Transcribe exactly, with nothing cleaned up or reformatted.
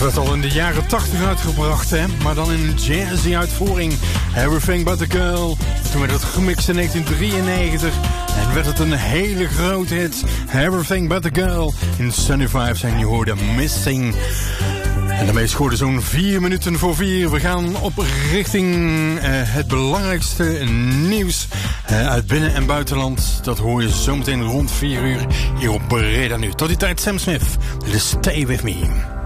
werd al in de jaren tachtig uitgebracht, hè? Maar dan in een jazzy uitvoering. Everything But The Girl. Toen werd het gemixt in negentien drieënnegentig. En werd het een hele grote hit. Everything But The Girl. In Sunny Vibes en je hoorde Missing. En daarmee scoorde zo'n vier minuten voor vier. We gaan op richting uh, het belangrijkste nieuws uh, uit binnen- en buitenland. Dat hoor je zometeen rond vier uur hier op Breda Nu. Tot die tijd Sam Smith. Stay With Me.